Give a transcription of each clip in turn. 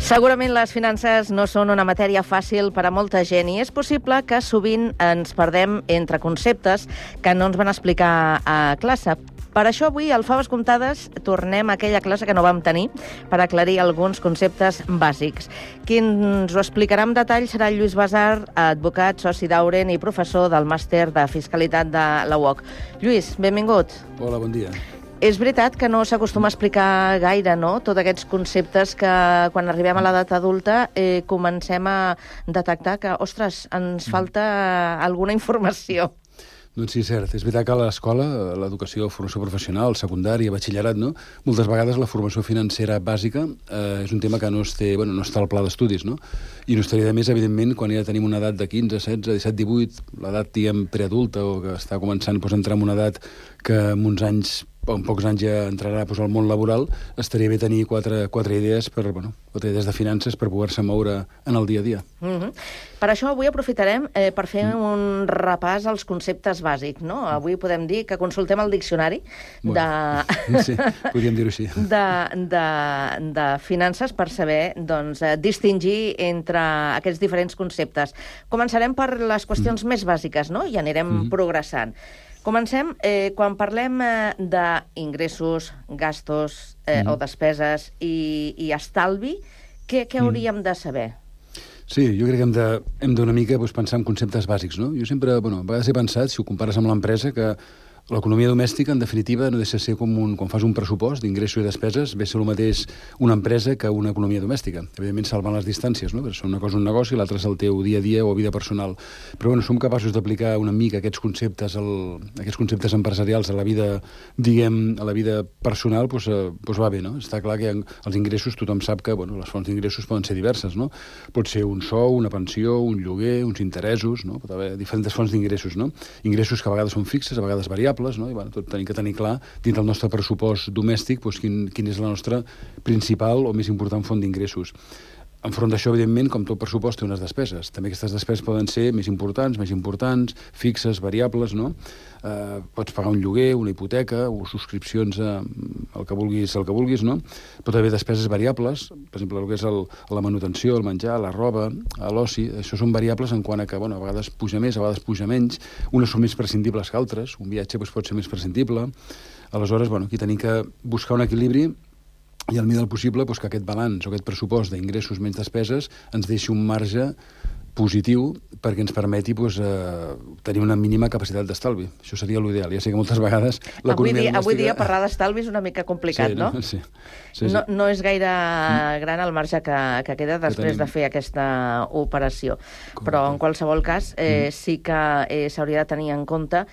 Segurament les finances no són una matèria fàcil per a molta gent i és possible que sovint ens perdem entre conceptes que no ens van explicar a classe. Per això avui, al Faves Comptades, tornem a aquella classe que no vam tenir per aclarir alguns conceptes bàsics. Qui ens ho explicarà amb detall serà Lluís Basar, advocat, soci d'Auren i professor del màster de Fiscalitat de la UOC. Lluís, benvingut. Hola, bon dia. És veritat que no s'acostuma a explicar gaire, no?, tots aquests conceptes que quan arribem a l'edat adulta comencem a detectar que, ostres, ens falta alguna informació. Doncs sí, cert. És veritat que a l'escola, l'educació, formació professional, secundària, batxillerat, no? Moltes vegades la formació financera bàsica és un tema que no està al pla d'estudis, no? I no estaria de més, evidentment, quan ja tenim una edat de 15, 16, 17, 18, l'edat, diguem, preadulta o que està començant a entrar en una edat que en pocs anys ja entrarà al món laboral, estaria bé tenir quatre idees quatre idees de finances per poder-se moure en el dia a dia. Per això avui aprofitarem per fer un repàs als conceptes bàsics, no? Avui podem dir que consultem el diccionari Sí, podríem dir-ho així. de finances per saber, doncs, distingir entre aquests diferents conceptes. Començarem per les qüestions més bàsiques, no? I anirem progressant. Comencem, quan parlem d'ingressos, gastos o despeses i estalvi, què hauríem de saber? Sí, jo crec que hem d'una mica pensar en conceptes bàsics, no? Jo sempre, a vegades he pensat, si ho compares amb l'empresa, que l'economia domèstica, en definitiva, no deixa de ser quan fas un pressupost d'ingressos i despeses, ve a ser el mateix una empresa que una economia domèstica. Evidentment, salvant les distàncies, no? Perquè una cosa és un negoci i l'altra és el teu dia a dia o vida personal. Però, som capaços d'aplicar una mica aquests conceptes empresarials a la vida, diguem, a la vida personal, doncs va bé, no? Està clar que els ingressos, tothom sap que, les fonts d'ingressos poden ser diverses, no? Pot ser un sou, una pensió, un lloguer, uns interessos, no? Pot haver diferents fonts d'ingressos, no? Ingressos que a vegades són fixes, a vegades variables, no? I tot tenim que tenir clar, dins del nostre pressupost domèstic, quin és la nostra principal o més important font d'ingressos. Enfront d'això, evidentment, com tot pressupost, té unes despeses. També aquestes despeses poden ser més importants, fixes, variables, no? Pots pagar un lloguer, una hipoteca o subscripcions al que vulguis, no? Pot haver despeses variables, per exemple, el que és la manutenció, el menjar, la roba, l'oci, això són variables en quant a que, a vegades puja més, a vegades puja menys, unes són més prescindibles que altres, un viatge pot ser més prescindible. Aleshores, aquí tenim que buscar un equilibri i al millor del possible que aquest balanç o aquest pressupost d'ingressos menys despeses ens deixi un marge positiu perquè ens permeti tenir una mínima capacitat d'estalvi. Això seria l'ideal. Ja sé que moltes vegades Avui dia parlar d'estalvi és una mica complicat, no? Sí. No és gaire gran el marge que queda després de fer aquesta operació. Però, en qualsevol cas, sí que s'hauria de tenir en compte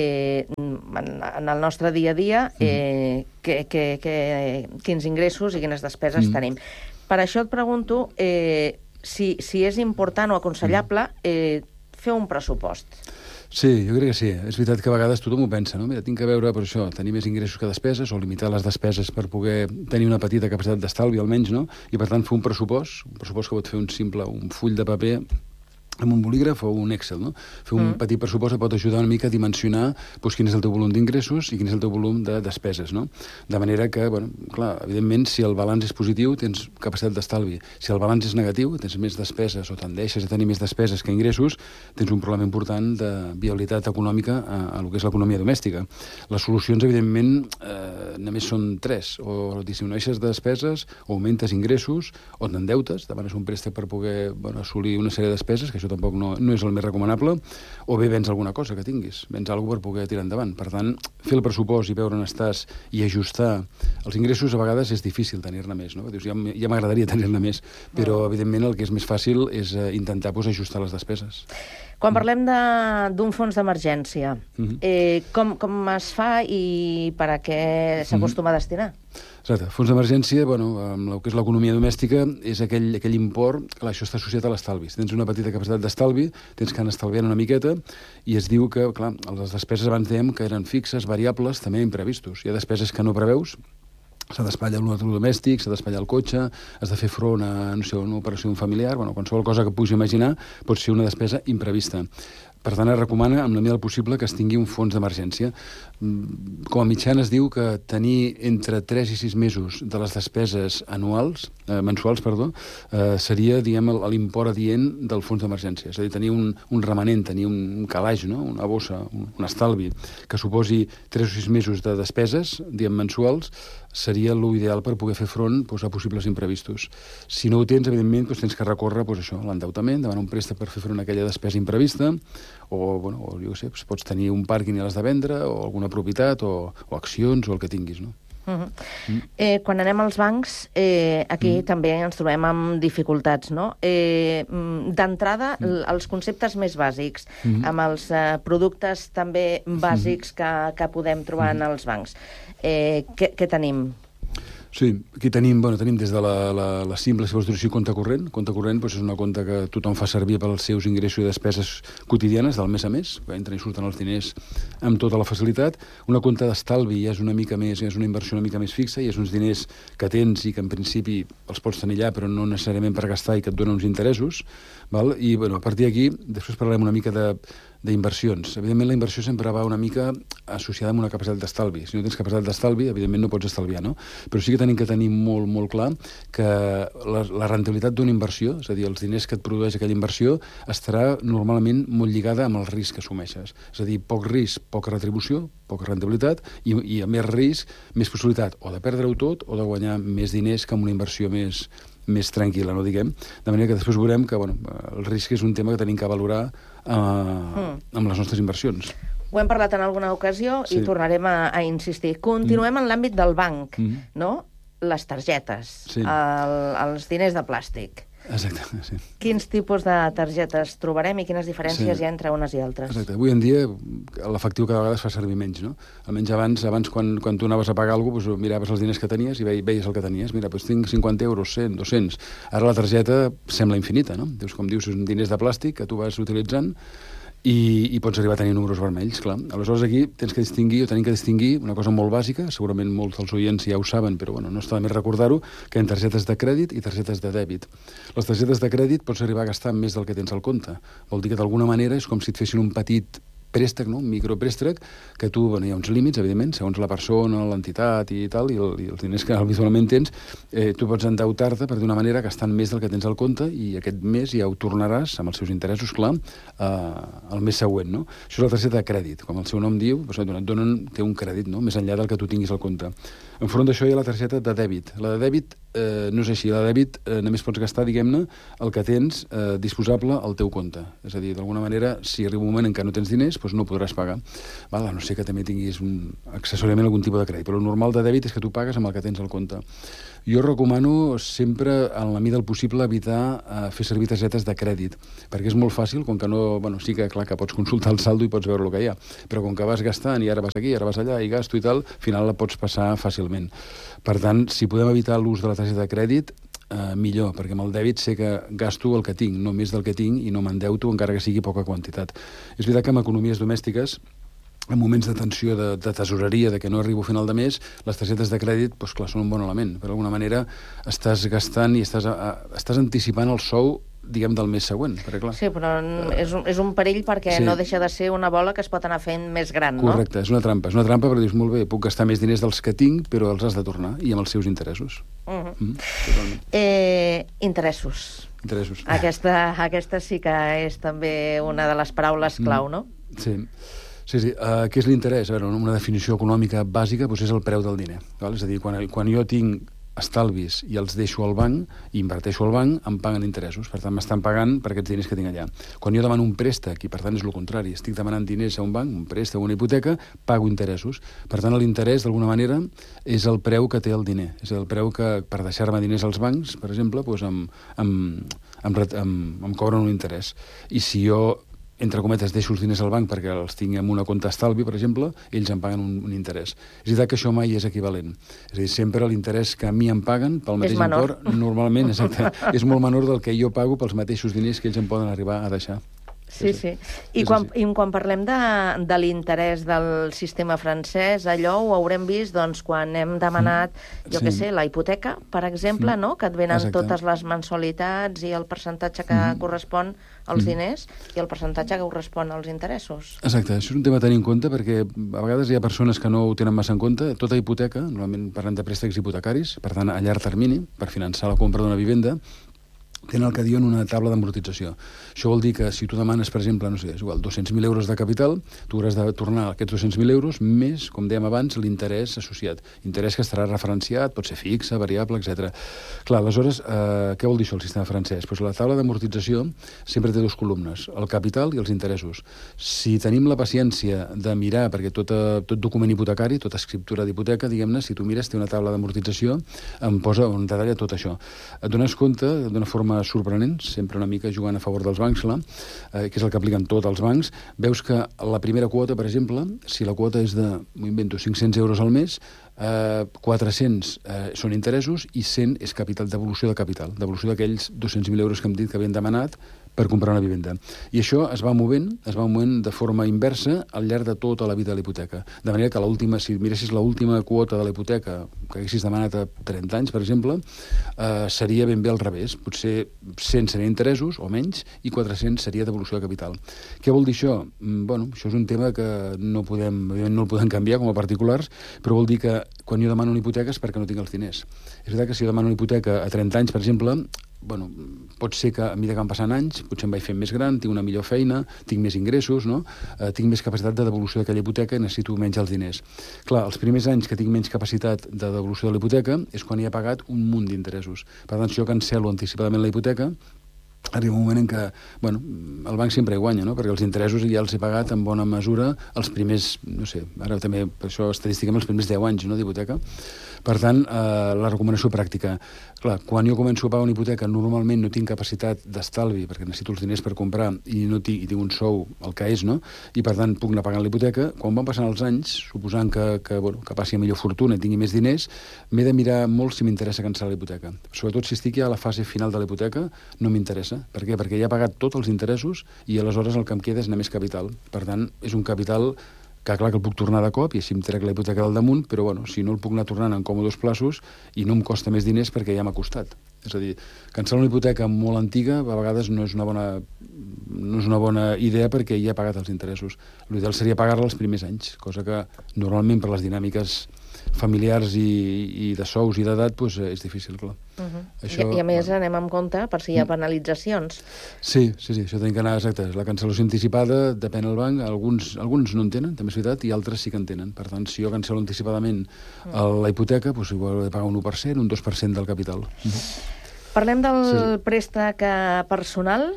en el nostre dia a dia quins ingressos i quines despeses tenim. Per això et pregunto si és important o aconsellable fer un pressupost. Sí, jo crec que sí. És veritat que a vegades tothom ho pensa, no? Mira, tinc que veure per això, tenir més ingressos que despeses o limitar les despeses per poder tenir una petita capacitat d'estalvi, almenys, no? I, per tant, fer un pressupost que pot fer un full de paper amb un bolígraf o un Excel, no? Fer un petit pressupost que pot ajudar una mica a dimensionar quin és el teu volum d'ingressos i quin és el teu volum de despeses, no? De manera que, clar, evidentment, si el balanç és positiu, tens capacitat d'estalvi. Si el balanç és negatiu, tens més despeses o tendeixes a tenir més despeses que ingressos, tens un problema important de viabilitat econòmica a lo que és l'economia domèstica. Les solucions, evidentment, només són tres. O disminueixes despeses, o augmentes ingressos, o t'endeutes, demanes un préstec per poder assolir una sèrie de despeses, que això tampoc no és el més recomanable, o bé vens alguna cosa que tinguis, vens alguna per poder tirar endavant. Per tant, fer el pressupost i veure on estàs i ajustar els ingressos a vegades és difícil tenir-ne més, no? Dius, ja m'agradaria tenir-ne més, però evidentment el que és més fàcil és intentar ajustar les despeses. Quan parlem d'un fons d'emergència, com es fa i per a què s'acostuma a destinar? Exacte. Fons d'emergència, amb el que és l'economia domèstica, és aquell import, clar, això està associat a l'estalvi. Si tens una petita capacitat d'estalvi, tens que anar estalviant una miqueta, i es diu que, clar, les despeses abans dèiem que eren fixes, variables, també imprevistos. Hi ha despeses que no preveus, s'ha d'espatllar l'electrodomèstic, s'ha d'espatllar el cotxe, has de fer front a, una operació familiar, qualsevol cosa que puguis imaginar pot ser una despesa imprevista. Per tant, es recomana, en la medida del possible, que es tingui un fons d'emergència. Com a mitjana es diu que tenir entre 3 i 6 mesos de les despeses mensuals, seria, diguem, l'import adient del fons d'emergència. És a dir, tenir un remanent, tenir un calaix, no? Una bossa, un estalvi, que suposi 3 o 6 mesos de despeses, diguem, mensuals, seria l'ideal per poder fer front a possibles imprevistos. Si no ho tens, evidentment, tens que recórrer a l'endeutament, demanar un préstec per fer front a aquella despesa imprevista, o jo què sé, pots tenir un pàrquing i l'has de vendre, o alguna propietat, o accions, o el que tinguis, no? Quan anem als bancs, aquí també ens trobem amb dificultats, no? D'entrada, els conceptes més bàsics, amb els productes també bàsics que podem trobar en els bancs. Què tenim? Sí, aquí tenim des de la simple, si vols dir així, compte corrent. Compte corrent és una compte que tothom fa servir pels seus ingressos i despeses quotidianes del mes a mes, que entren i surten els diners amb tota la facilitat. Una compte d'estalvi ja és una mica més, és una inversió una mica més fixa, i és uns diners que tens i que en principi els pots tenir allà, però no necessàriament per gastar, i que et donen uns interessos. I a partir d'aquí, després parlarem una mica d'inversions. Evidentment, la inversió sempre va una mica associada amb una capacitat d'estalvi. Si no tens capacitat d'estalvi, evidentment no pots estalviar, no? Però sí que tenim que tenir molt, molt clar que la rendibilitat d'una inversió, és a dir, els diners que et produeix aquella inversió, estarà normalment molt lligada amb el risc que assumeixes. És a dir, poc risc, poca retribució, poca rendibilitat, i a més risc, més possibilitat o de perdre-ho tot o de guanyar més diners que amb una inversió més tranquil·la, no diguem. De manera que després veurem que el risc és un tema que tenim que valorar amb les nostres inversions. Ho hem parlat en alguna ocasió i tornarem a insistir. Continuem en l'àmbit del banc, no? Les targetes, els diners de plàstic. Exacte, sí. Quins tipus de targetes trobarem i quines diferències hi ha entre unes i altres? Exacte. Avui en dia l'efectiu cada vegada es fa servir menys, no? Almenys abans quan tu anaves a pagar alguna cosa, miraves els diners que tenies i veies el que tenies. Mira, tinc 50 euros, 100, 200. Ara la targeta sembla infinita, no? Com dius, són diners de plàstic que tu vas utilitzant i pots arribar a tenir números vermells, clar. Aleshores aquí tenim que distingir una cosa molt bàsica, segurament molts dels oients ja ho saben, però no està de més recordar-ho, que hi ha targetes de crèdit i targetes de dèbit. Les targetes de crèdit pots arribar a gastar més del que tens al compte. Vol dir que d'alguna manera és com si et fessin un petit préstec, un micropréstec, que tu, hi ha uns límits, evidentment, segons la persona, l'entitat i tal, i els diners que habitualment tens, tu pots endeutar-te per d'una manera gastant més del que tens al compte, i aquest mes ja ho tornaràs, amb els seus interessos, clar, el mes següent, no? Això és la targeta de crèdit. Com el seu nom diu, té un crèdit, no?, més enllà del que tu tinguis al compte. Enfront d'això hi ha la targeta de dèbit. La de dèbit no és així. La de dèbit només pots gastar, diguem-ne, el que tens disposable al teu compte. És a dir, d'alguna manera, si arriba un moment en què no tens diners, doncs no podràs pagar. A no ser que també tinguis accessòriament algun tipus de crèdit. Però el normal de dèbit és que tu pagues amb el que tens al compte. Jo recomano sempre, en la mida del possible, evitar fer servir targetes de crèdit, perquè és molt fàcil, com que no... sí que, clar, que pots consultar el saldo i pots veure el que hi ha, però com que vas gastant i ara vas aquí, ara vas allà, i gasto i tal, al final la pots passar fàcilment. Per tant, si podem evitar l'ús de la targeta de crèdit, millor, perquè amb el dèbit sé que gasto el que tinc, no més del que tinc, i no m'endeuto, encara que sigui poca quantitat. És veritat que en economies domèstiques, en moments de tensió de tesoreria, de que no arribo a final de mes, les targetes de crèdit, doncs clar, són un bon element. Per alguna manera estàs gastant i estàs anticipant el sou, diguem, del mes següent, perquè clar... Sí, però és un perill perquè no deixa de ser una bola que es pot anar fent més gran, no? Correcte, és una trampa perquè dius, molt bé, puc gastar més diners dels que tinc, però els has de tornar, i amb els seus interessos. Interessos. Interessos. Aquesta sí que és també una de les paraules clau, no? Sí. Sí. Què és l'interès? A veure, una definició econòmica bàsica és el preu del diner. És a dir, quan jo tinc estalvis i els deixo al banc, i inverteixo al banc, em paguen interessos. Per tant, m'estan pagant per aquests diners que tinc allà. Quan jo demano un préstec, i per tant és el contrari, estic demanant diners a un banc, un préstec o una hipoteca, pago interessos. Per tant, l'interès, d'alguna manera, és el preu que té el diner. És el preu que, per deixar-me diners als bancs, per exemple, em cobren un interès. I si jo, entre cometes, deixo els diners al banc perquè els tinc en una compte estalvi, per exemple, ells em paguen un interès. És veritat que això mai és equivalent. És a dir, sempre l'interès que a mi em paguen pel mateix import, normalment, exacte, és molt menor del que jo pago pels mateixos diners que ells em poden arribar a deixar. Sí. I quan parlem de l'interès del sistema francès, allò ho haurem vist doncs, quan hem demanat, jo què sé, la hipoteca, per exemple, no? Que et venen totes les mensualitats i el percentatge que correspon als diners i el percentatge que correspon als interessos. Exacte, això és un tema a tenir en compte perquè a vegades hi ha persones que no ho tenen massa en compte. Tota hipoteca, normalment parlem de préstecs hipotecaris, per tant, a llarg termini, per finançar la compra d'una vivenda, tenen el que diuen una taula d'amortització. Això vol dir que si tu demanes, per exemple, no sé, és igual, 200.000 euros de capital, tu hauràs de tornar aquests 200.000 euros més, com dèiem abans, l'interès associat. Interès que estarà referenciat, pot ser fixe, variable, etc. Clar, aleshores, què vol dir això el sistema francès? Pues la taula d'amortització sempre té dues columnes, el capital i els interessos. Si tenim la paciència de mirar, perquè tot document hipotecari, tota escriptura d'hipoteca, diguem-ne, si tu mires, té una taula d'amortització, em posa un detall tot això. Et dones compte, d'una forma sorprenent, sempre una mica jugant a favor dels bancs, que és el que apliquen tots els bancs, veus que la primera quota, per exemple, si la quota és de, m'ho invento, 500 euros al mes, 400 són interessos i 100 és capital, devolució de capital, devolució d'aquells 200.000 euros que hem dit que havien demanat per comprar una vivenda. I això es va movent de forma inversa al llarg de tota la vida de la hipoteca. De manera que l'última, si miressis l'última quota de la hipoteca que haguessis demanat a 30 anys, per exemple, seria ben bé al revés. Potser 100 serien interessos o menys i 400 seria devolució de capital. Què vol dir això? Bueno, això és un tema que no el podem canviar com a particulars, però vol dir que quan jo demano una hipoteca és perquè no tinc els diners. És veritat que si jo demano una hipoteca a 30 anys, per exemple, bueno, pot ser que a mesura que van passant anys, potser em vaig fent més gran, tinc una millor feina, tinc més ingressos, no? Tinc més capacitat de devolució d'aquella hipoteca i necessito menys els diners. Clar, els primers anys que tinc menys capacitat de devolució de la hipoteca és quan hi he pagat un munt d'interessos. Per tant, si jo cancel·lo anticipadament la hipoteca, arriba un moment en què, bueno, el banc sempre hi guanya, no? Perquè els interessos ja els he pagat en bona mesura els primers, no sé, ara també, per això estadísticament, els primers 10 anys, no, d'hipoteca. Per tant, la recomanació pràctica. Clar, quan jo començo a pagar una hipoteca, normalment no tinc capacitat d'estalvi, perquè necessito els diners per comprar i tinc un sou, el que és, no? I per tant puc anar pagant la hipoteca. Quan van passant els anys, suposant que passi a millor fortuna i tingui més diners, m'he de mirar molt si m'interessa cancel·lar la hipoteca. Sobretot si estic ja a la fase final de la hipoteca, no m'interessa. Per què? Perquè ja he pagat tots els interessos i aleshores el que em queda és anar més capital. Per tant, és un capital que clar que el puc tornar de cop i així em trec la hipoteca del damunt, però bueno, si no el puc anar tornant en còmodes plaços i no em costa més diners perquè ja m'ha costat. És a dir, cancel·lar una hipoteca molt antiga a vegades no és una bona idea perquè ja he pagat els interessos. L'ideal seria pagar-la els primers anys, cosa que normalment per les dinàmiques familiars i de sous i d'edat doncs és difícil, clar. Això, I a més anem amb compte per si hi ha penalitzacions. Sí, això tenim que anar, exacte. La cancel·lació anticipada depèn del banc, alguns no en tenen, també és veritat, i altres sí que en tenen. Per tant, si jo cancel·lo anticipadament la hipoteca, doncs igual he de pagar un 1%, un 2% del capital. Parlem del préstec personal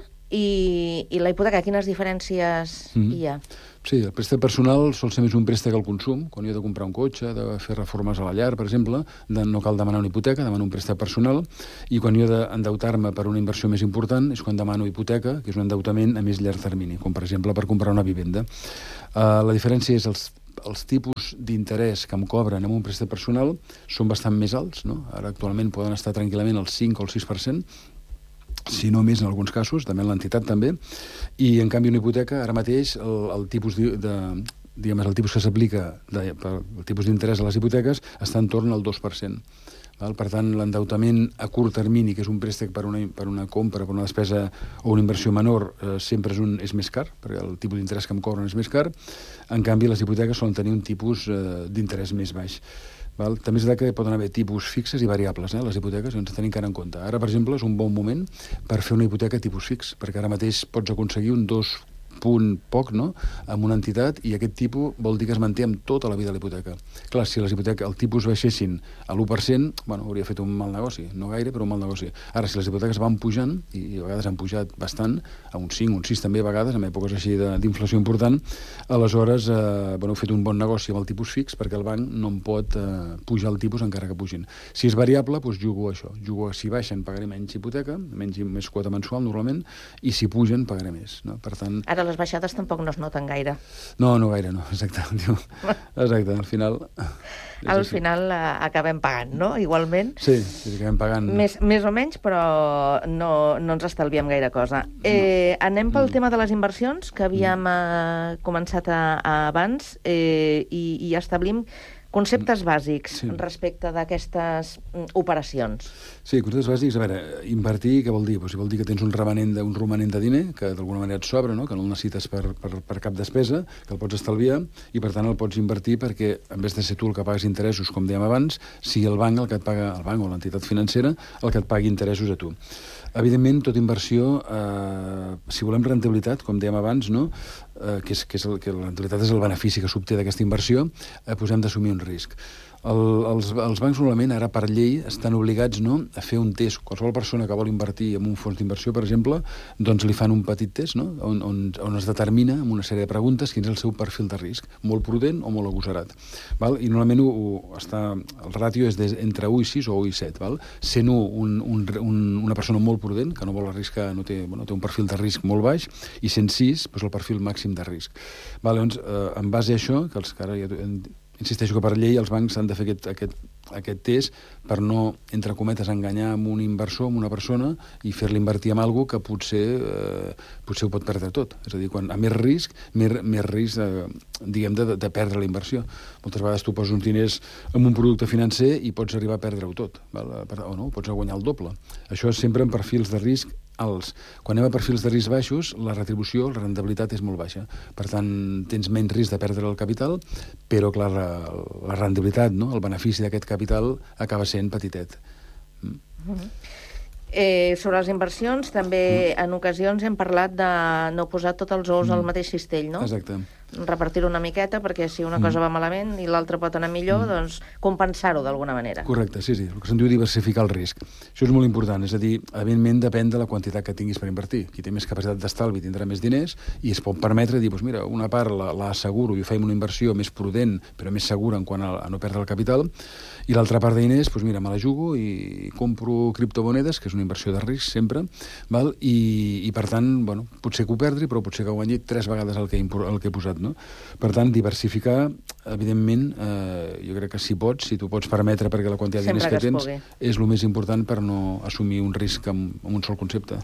i la hipoteca. Quines diferències hi ha? Sí, el préstec personal sol ser més un préstec al consum. Quan jo he de comprar un cotxe, de fer reformes a la llar, per exemple, no cal demanar una hipoteca, demano un préstec personal, i quan jo he d'endeutar-me per una inversió més important és quan demano hipoteca, que és un endeutament a més llarg termini, com per exemple per comprar una vivenda. La diferència és els tipus d'interès que em cobren amb un préstec personal són bastant més alts, no? Ara actualment poden estar tranquil·lament al 5 o al 6%, si no més en alguns casos, també en l'entitat també, i en canvi una hipoteca, ara mateix el tipus el tipus que s'aplica, el tipus d'interès a les hipoteques està entorn al 2%. Per tant, l'endeutament a curt termini, que és un préstec per una compra, per una despesa o una inversió menor, sempre és més car, perquè el tipus d'interès que em cobren és més car. En canvi, les hipoteques solen tenir un tipus d'interès més baix. També és veritat que poden haver tipus fixes i variables, les hipoteques, ens tenim que anar en compte. Ara, per exemple, és un bon moment per fer una hipoteca tipus fix, perquè ara mateix pots aconseguir un 2 punt poc, no?, amb una entitat, i aquest tipus vol dir que es manté amb tota la vida de la hipoteca. Clar, si les hipoteques, el tipus baixessin a l'1%, bueno, hauria fet un mal negoci, no gaire, però un mal negoci. Ara, si les hipoteques van pujant, i a vegades han pujat bastant, a un 5, un 6 també a vegades, en èpoques així d'inflació important, aleshores, heu fet un bon negoci amb el tipus fix, perquè el banc no em pot pujar el tipus encara que pugin. Si és variable, doncs jugo a això. Jugo a si baixen pagaré menys hipoteca, més quota mensual normalment, i si pugen pagaré més, no? Per tant... Ara les baixades tampoc no es noten gaire. No, no gaire, no, exacte. Exacte, al final... Al final acabem pagant, no? Igualment. Sí, acabem pagant. Més o menys, però no ens estalviem gaire cosa. Anem pel tema de les inversions, que havíem començat abans, i establim conceptes bàsics respecte d'aquestes operacions. Sí, conceptes bàsics, a veure, invertir què vol dir? Vol dir que tens un romanent de diner, que d'alguna manera et sobra, no? Que no el necessites per cap despesa, que el pots estalviar, i per tant el pots invertir perquè, en vez de ser tu el que pagues interessos, com dèiem abans, sigui el banc el que et paga, el banc o l'entitat financera, el que et pagui interessos a tu. Evidentment, tota inversió, si volem rentabilitat, com dèiem abans, no? Que la rentabilitat és el benefici que s'obté d'aquesta inversió, doncs hem d'assumir un risc. Els bancs normalment, ara per llei, estan obligats, no, a fer un test. Qualsevol persona que vol invertir en un fons d'inversió, per exemple, doncs li fan un petit test, no? on es determina, amb una sèrie de preguntes, quin és el seu perfil de risc, molt prudent o molt agosarat. Val? I normalment el ràtio és entre 1 i 6 o 1 i 7. Val? Sent una persona molt prudent, que no vol arriscar, té un perfil de risc molt baix, i sent 6, doncs el perfil màxim de risc. Val? Llavors, en base a això, que ara ja insisteixo que per llei els bancs han de fer aquest test per no, entre cometes, enganyar amb un inversor, amb una persona, i fer-li invertir en alguna cosa que potser ho pot perdre tot. És a dir, quan a més risc, diguem, de perdre la inversió. Moltes vegades tu poses uns diners en un producte financer i pots arribar a perdre-ho tot, o no, pots guanyar el doble. Això és sempre en perfils de risc alts. Quan anem a perfils de risc baixos, la retribució, la rendibilitat és molt baixa. Per tant, tens menys risc de perdre el capital, però, clar, la rendibilitat, no? El benefici d'aquest capital acaba sent petitet. Sobre les inversions, també en ocasions hem parlat de no posar tots els ous al mateix cistell, no? Exacte. Repartir-ho una miqueta, perquè si una cosa va malament i l'altra pot anar millor, doncs compensar-ho d'alguna manera. Correcte, sí. El que se'n diu diversificar el risc. Això és molt important, és a dir, evidentment depèn de la quantitat que tinguis per invertir. Qui té més capacitat d'estalvi tindrà més diners i es pot permetre dir, doncs mira, una part l'asseguro i faig una inversió més prudent, però més segura en quant a no perdre el capital, i l'altra part de diners, doncs mira, me la jugo i compro criptomonedes, que és una inversió de risc sempre, val? I per tant, bueno, potser que ho perdri, però potser que guanyi 3 vegades el que he posat, no? Per tant, diversificar, evidentment, jo crec que si t'ho pots permetre perquè la quantitat de diners que tens és el més important per no assumir un risc amb un sol concepte.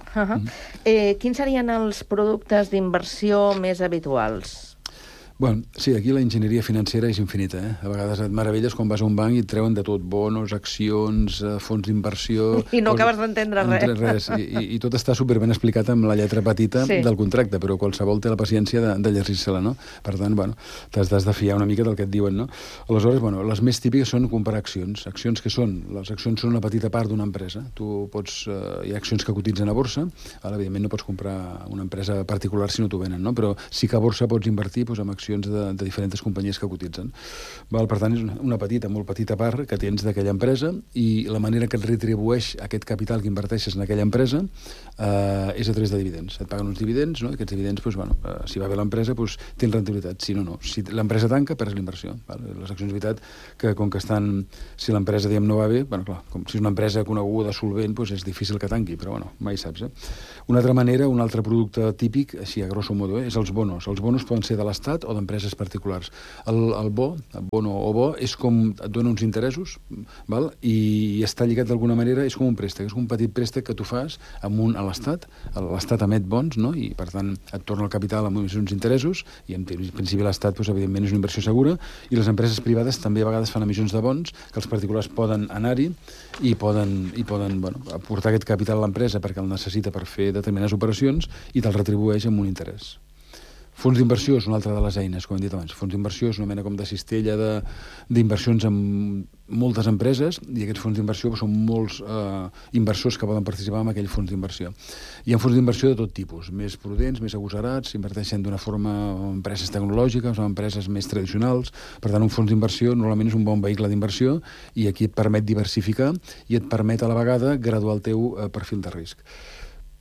Quins serien els productes d'inversió més habituals? Bueno, sí, aquí la enginyeria financera és infinita, eh? A vegades et meravelles quan vas a un banc i et treuen de tot, bonos, accions, fons d'inversió... I no acabes d'entendre res. I tot està superben explicat amb la lletra petita del contracte, però qualsevol té la paciència de llegir-se-la, no? Per tant, bueno, t'has de fiar una mica del que et diuen, no? Aleshores, bueno, les més típiques són comprar accions. Accions que són? Les accions són una petita part d'una empresa. Tu pots... hi ha accions que cotitzen a borsa, evidentment no pots comprar una empresa particular si no t'ho venen, no? Però sí que a borsa pots invertir en accions de diferents companyies que cotitzen. Per tant, és una petita, molt petita part que tens d'aquella empresa i la manera que et retribueix aquest capital que inverteixes en aquella empresa és a través de dividends. Et paguen uns dividends, no? I aquests dividends, si va bé l'empresa, tens rentabilitat. Si no. Si l'empresa tanca, perds l'inversió. Les accions, veritat, que com que estan... Si l'empresa, no va bé, clar, si és una empresa coneguda, solvent, és difícil que tanqui, però mai saps. Una altra manera, un altre producte típic, així a grosso modo, és els bonos. Els bonos poden ser de l'Estat o d'empreses particulars. El bono o bo, és com et dona uns interessos, val? I està lligat d'alguna manera, és com un préstec, és com un petit préstec que tu fas a l'Estat. L'Estat emet bons, no? I per tant et torna el capital amb uns interessos, i en principi l'Estat, evidentment, és una inversió segura, i les empreses privades també a vegades fan emissions de bons, que els particulars poden anar-hi i poden aportar aquest capital a l'empresa perquè el necessita per fer determinades operacions i te'l retribueix amb un interès. Fons d'inversió és una altra de les eines, com hem dit abans. Fons d'inversió és una mena com de cistella d'inversions en moltes empreses, i aquests fons d'inversió són molts inversors que poden participar en aquell fons d'inversió. Hi ha fons d'inversió de tot tipus, més prudents, més agosarats, inverteixen d'una forma en empreses tecnològiques o en empreses més tradicionals. Per tant, un fons d'inversió normalment és un bon vehicle d'inversió i aquí et permet diversificar i et permet a la vegada graduar el teu perfil de risc.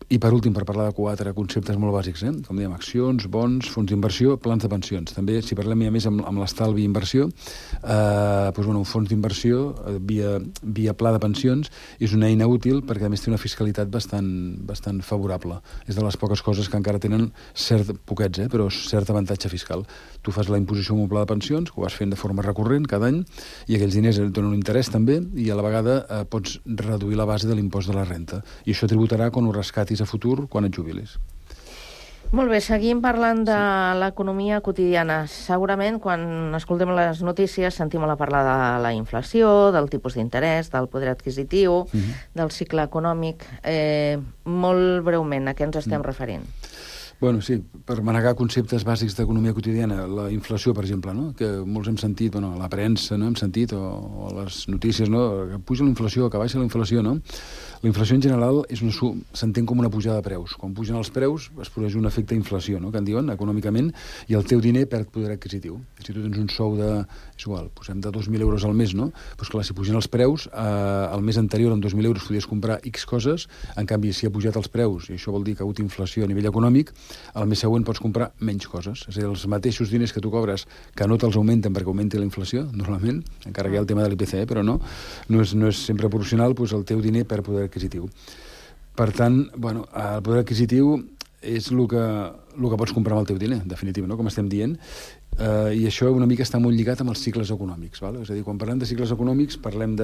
I per últim, per parlar de 4 conceptes molt bàsics, com dèiem, accions, bons, fons d'inversió, plans de pensions. També, si parlem ja més amb l'estalvi i inversió, un fons d'inversió via pla de pensions és una eina útil perquè a més té una fiscalitat bastant favorable. És de les poques coses que encara tenen poquets, però cert avantatge fiscal. Tu fas la imposició amb un pla de pensions, que ho vas fent de forma recurrent cada any, i aquells diners et donen un interès també, i a la vegada pots reduir la base de l'impost de la renta. I això tributarà quan ho rescatis a futur, quan et jubilis. Molt bé, seguim parlant de l'economia quotidiana. Segurament, quan escoltem les notícies, sentim a parlar de la inflació, del tipus d'interès, del poder adquisitiu, del cicle econòmic. Molt breument, a què ens estem referint? Bueno, sí, per manegar conceptes bàsics d'economia quotidiana, la inflació, per exemple, no? Que molts hem sentit, a la premsa, no? Hem sentit, o a les notícies, no? Que puja la inflació, que baixa la inflació, no? La inflació en general s'entén com una pujada de preus. Quan pugen els preus es produeix un efecte d'inflació, no? Que en diuen econòmicament, i el teu diner perd poder adquisitiu. Si tu tens un sou és igual, posem de 2.000 euros al mes, no? Doncs clar, si pugen els preus, el mes anterior amb 2.000 euros podies comprar X coses, en canvi, si ha pujat els preus, i això vol dir que ha hagut inflació a nivell econòmic, al mes següent pots comprar menys coses. És a dir, els mateixos diners que tu cobres, que no te'ls augmenten perquè augmenti la inflació, normalment, encara que hi ha el tema de l'IPC, però no és sempre proporcional, doncs el teu diner perd poder adquisitiu. Per tant, el poder adquisitiu és el que pots comprar amb el teu diner, en definitiva, no? Com estem dient, i això una mica està molt lligat amb els cicles econòmics. Val? És a dir, quan parlem de cicles econòmics parlem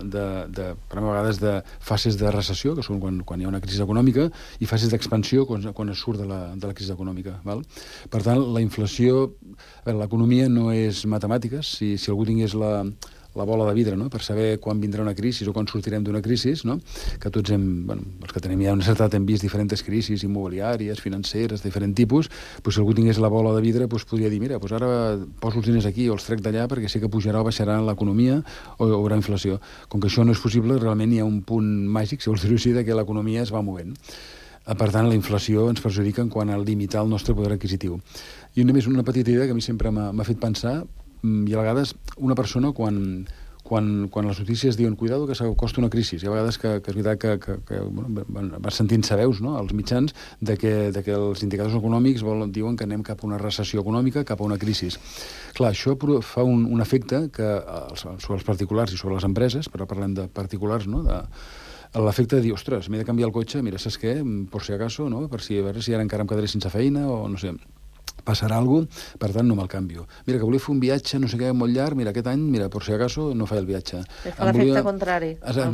parlem a vegades de fases de recessió, que són quan hi ha una crisi econòmica, i fases d'expansió quan es surt de la crisi econòmica. Val? Per tant, la inflació, l'economia no és matemàtiques. Si algú tingués la bola de vidre, no? Per saber quan vindrà una crisi o quan sortirem d'una crisi, no? Que tots els que tenim ja una certa edat hem vist diferents crisis immobiliàries, financeres, de diferent tipus, si algú tingués la bola de vidre podria dir, mira, ara poso els diners aquí o els trec d'allà perquè sé que pujarà o baixarà l'economia o hi haurà inflació. Com que això no és possible, realment hi ha un punt màgic, si vols dir-ho així, que l'economia es va movent. Per tant, la inflació ens perjudica en quant a limitar el nostre poder adquisitiu. I només una petita idea que a mi sempre m'ha fet pensar, i a vegades una persona quan les notícies diuen cuidado que s'acosta una crisi, i a vegades que és veritat que vas sentint-se veus, no?, als mitjans de que els indicadors econòmics diuen que anem cap a una recessió econòmica, cap a una crisi. Clar, això fa un efecte que sobre els particulars i sobre les empreses, però parlem de particulars, no?, l'efecte de dir, ostres, m'he de canviar el cotxe, mira, saps què? Per si acaso, no?, per si a veure si ara encara em quedaré sense feina o no sé, passarà alguna cosa, per tant no me'l canvio. Mira, que volia fer un viatge, no sé què, molt llarg, mira, aquest any, mira, per si acaso, no faig el viatge. Fa l'efecte contrari.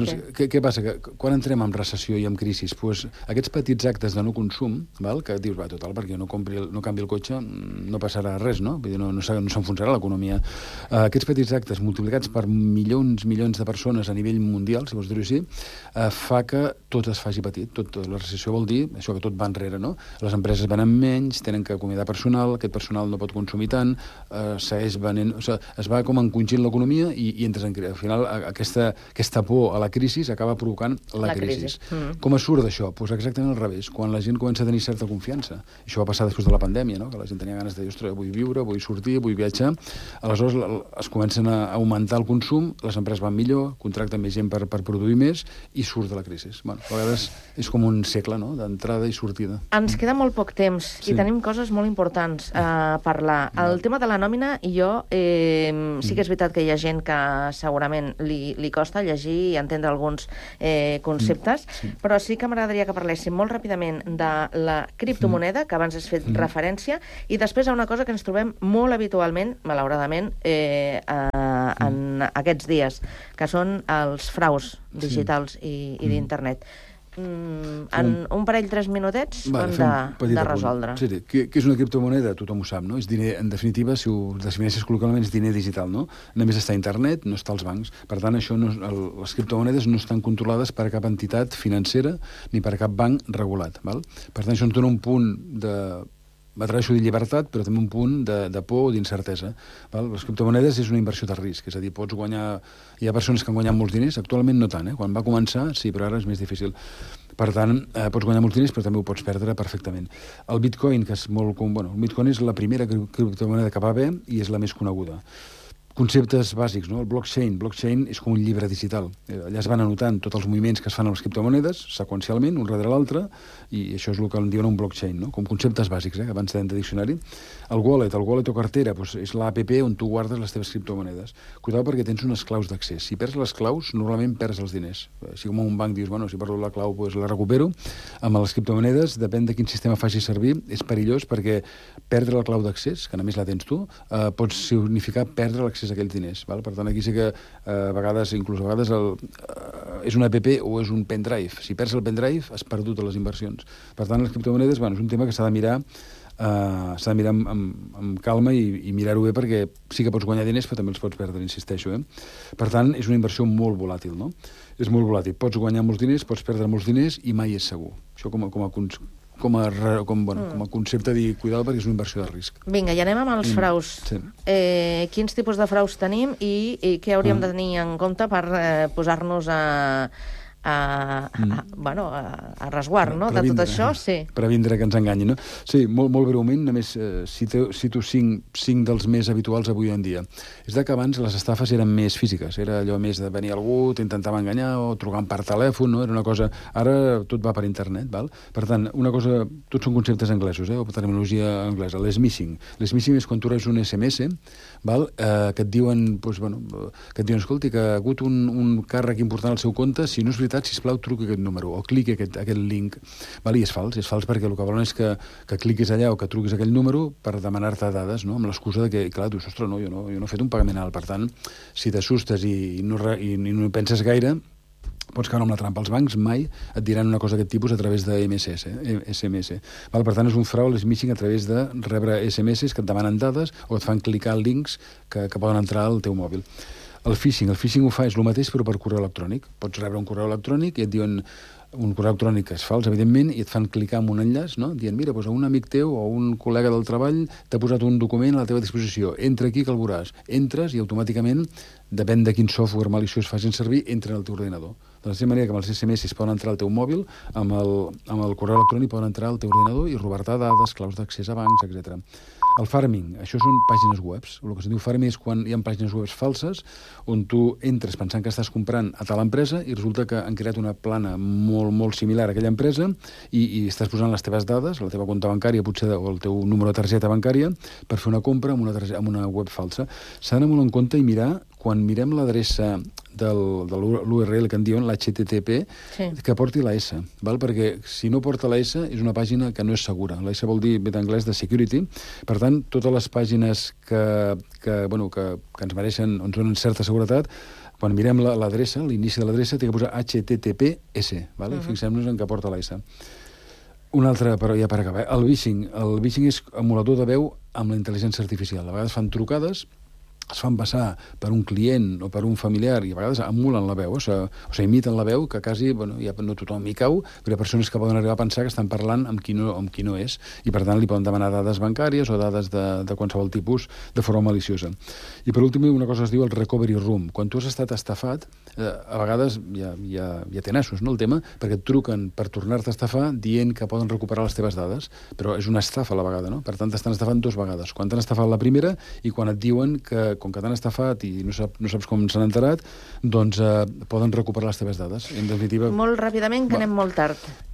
Què passa? Que quan entrem en recessió i en crisi, doncs aquests petits actes de no consum, que dius, total, perquè no canvi el cotxe, no passarà res, no? Vull dir, no s'enfonsarà l'economia. Aquests petits actes multiplicats per milions de persones a nivell mundial, si vols dir-ho així, fa que tot es faci petit. La recessió vol dir això, que tot va enrere, no? Les empreses venen menys, tenen que acomiadar personal, aquest personal no pot consumir tant, segueix venent... O sigui, es va com encongint l'economia i entres en crisi. Al final, aquesta por a la crisi acaba provocant la crisi. Com es surt d'això? Doncs exactament al revés. Quan la gent comença a tenir certa confiança. Això va passar després de la pandèmia, no? Que la gent tenia ganes de dir, ostres, vull viure, vull sortir, vull viatjar. Aleshores es comencen a augmentar el consum, les empreses van millor, contracten més gent per produir més i surt de la crisi. A vegades és com un segle, no?, d'entrada i sortida. Ens queda molt poc temps i tenim coses molt importants a parlar. El tema de la nòmina, jo sí que és veritat que hi ha gent que segurament li costa llegir i entendre alguns conceptes, però sí que m'agradaria que parléssim molt ràpidament de la criptomoneda, que abans has fet referència, i després a una cosa que ens trobem molt habitualment, malauradament, en aquests dies, que són els fraus digitals i d'internet. En un parell, 3 minutets, ho hem de resoldre. Sí, què és una criptomoneda? Tothom ho sap, no? És diner, en definitiva, si ho defineixes col·loquialment, és diner digital, no? Només està a internet, no està als bancs. Per tant, les criptomonedes no estan controlades per cap entitat financera ni per cap banc regulat. Val? Per tant, això ens dona un punt de... m'atreveixo a dir llibertat, però també un punt de por o d'incertesa. Les criptomonedes és una inversió de risc, és a dir, pots guanyar... Hi ha persones que han guanyat molts diners, actualment no tant, quan va començar, sí, però ara és més difícil. Per tant, pots guanyar molts diners, però també ho pots perdre perfectament. El Bitcoin, que és molt... Bueno, el Bitcoin és la primera criptomoneda que va haver i és la més coneguda. Conceptes bàsics, no? El blockchain. Blockchain és com un llibre digital. Allà es van anotant tots els moviments que es fan amb les criptomonedes, seqüencialment, un darrere l'altre, i això és el que en diuen un blockchain, no? Com conceptes bàsics, que abans de diccionari. El wallet o cartera, doncs és l'APP on tu guardes les teves criptomonedes. Cuidado perquè tens unes claus d'accés. Si perds les claus, normalment perds els diners. Si com a un banc dius, bueno, si perdo la clau, doncs la recupero. Amb les criptomonedes, depèn de quin sistema faci servir, és perillós perquè perdre la clau d'accés, que només la tens tu, pot significar perdre l'accés a aquells diners. Val? Per tant, aquí sí que a vegades és una app o és un pendrive. Si perds el pendrive, has perdut les inversions. Per tant, les criptomonedes, bueno, és un tema que s'ha de mirar amb calma i mirar-ho bé, perquè sí que pots guanyar diners, però també els pots perdre, insisteixo. Per tant, és una inversió molt volàtil, no? És molt volàtil. Pots guanyar molts diners, pots perdre molts diners i mai és segur. Això com a concepte de dir, cuidado, perquè és una inversió de risc. Vinga, i anem amb els fraus. Sí. Quins tipus de fraus tenim i què hauríem de tenir en compte per posar-nos a resguard, no?, de tot això, sí. Previndre que ens enganyin, no? Sí, molt breument, només cito cinc dels més habituals avui en dia. És que abans les estafes eren més físiques, era allò més de venir algú, t'intentava enganyar o trucant per telèfon, no? Era una cosa... Ara tot va per internet, val? Per tant, una cosa... Tots són conceptes anglesos, o terminologia anglesa. L'smishing. L'smishing és quan tu reps un SMS, val? Que et diuen, escolti, que ha hagut un càrrec important al seu compte, si no és veritat, sisplau, truqui aquest número o cliqui aquest link. I és fals perquè el que volen és que cliquis allà o que truquis aquell número per demanar-te dades, no? Amb l'excusa de que, clar, dius, ostres, no, jo no he fet un pagament alt. Per tant, si t'assustes i no penses gaire, pots caure amb la trampa. Els bancs mai et diran una cosa d'aquest tipus a través de SMS. Per tant, és un frau, l'smishing, a través de rebre SMS que et demanen dades o et fan clicar links que poden entrar al teu mòbil. El phishing ho fa, és el mateix, però per correu electrònic. Pots rebre un correu electrònic i et diuen un correu electrònic que és fals, evidentment, i et fan clicar en un enllaç, no? Dient, mira, doncs a un amic teu o un col·lega del treball t'ha posat un document a la teva disposició. Entra aquí que el veuràs. Entres i automàticament, depèn de quin software maliciós facin servir, entra en el teu ordinador. De la mateixa manera que amb els SMS poden entrar al teu mòbil, amb el correu electrònic poden entrar al teu ordinador i robar-te dades, claus d'accés a bancs, etc. El farming, això són pàgines webs. El que es diu farming és quan hi ha pàgines webs falses on tu entres pensant que estàs comprant a tal empresa i resulta que han creat una plana molt similar a aquella empresa i estàs posant les teves dades, la teva compte bancària potser o el teu número de targeta bancària per fer una compra amb una web falsa. S'ha d'anar molt en compte i mirar, quan mirem l'adreça de l'URL que en diuen l'HTTP, que porti la S, val? Perquè si no porta la S és una pàgina que no és segura. La S vol dir, ve d'anglès, de security. Per tant, totes les pàgines que ens mereixen, ens donen certa seguretat, quan mirem l'adreça, l'inici de l'adreça, té que posar HTTPS, val? Fixem-nos en què porta la S. Un altre, però ja per acabar, el vishing. El vishing és emulador de veu amb la intel·ligència artificial. A vegades fan trucades, es fan passar per un client o per un familiar i a vegades emulen la veu, o sigui, imiten la veu, que quasi, ja no tothom hi cau, però hi ha persones que poden arribar a pensar que estan parlant amb qui no és, i per tant li poden demanar dades bancàries o dades de qualsevol tipus de forma maliciosa. I per últim, una cosa es diu el recovery room. Quan tu has estat estafat, a vegades ja té nassos, no, el tema, perquè et truquen per tornar-te a estafar dient que poden recuperar les teves dades, però és una estafa a la vegada, no? Per tant, t'estan estafant dues vegades. Quan t'han estafat la primera i quan et diuen que com que t'han estafat i no saps com s'han enterat, doncs poden recuperar les teves dades. En definitiva... Molt ràpidament, que anem molt tard.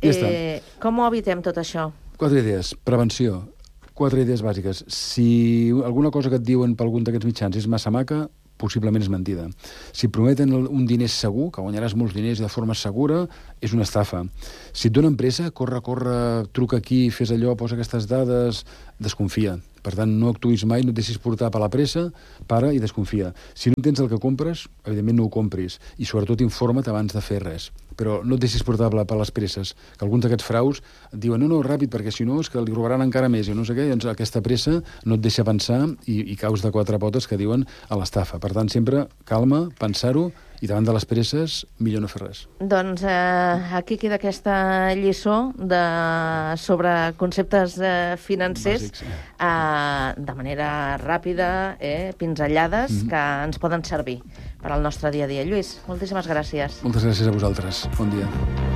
Com ho evitem tot això? 4 idees. Prevenció. 4 idees bàsiques. Si alguna cosa que et diuen per algun d'aquests mitjans és massa maca, possiblement és mentida. Si prometen un diner segur, que guanyaràs molts diners de forma segura, és una estafa. Si et donen pressa, corre, truca aquí, fes allò, posa aquestes dades, desconfia. Per tant, no actuïs mai, no et deixis portar per la pressa, para i desconfia. Si no entens el que compres, evidentment no ho compris. I sobretot informa't abans de fer res. Però no et deixis portar per les presses. Que alguns d'aquests fraus et diuen no, ràpid, perquè si no és que li robaran encara més, i no sé què, doncs aquesta pressa no et deixa pensar i caus de 4 potes que diuen a l'estafa. Per tant, sempre calma, pensar-ho, i davant de les presses, millor no fer res. Doncs aquí queda aquesta lliçó sobre conceptes financers de manera ràpida, pinzellades, que ens poden servir per al nostre dia a dia. Lluís, moltíssimes gràcies. Moltes gràcies a vosaltres. Bon dia.